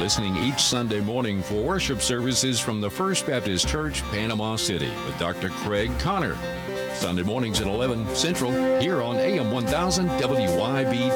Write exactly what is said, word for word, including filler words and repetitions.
listening each Sunday morning for worship services from the First Baptist Church, Panama City, with Doctor Craig Connor. Sunday mornings at eleven Central, here on A M one thousand W Y B